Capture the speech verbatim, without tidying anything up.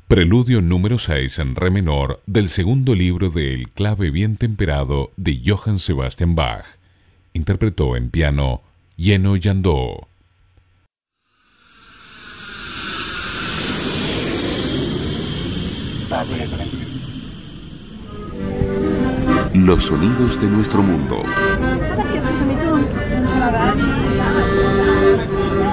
Preludio número seis en re menor del segundo libro de El clave bien temperado de Johann Sebastian Bach. Interpretó en piano Jenő Jandó. Los sonidos de nuestro mundo.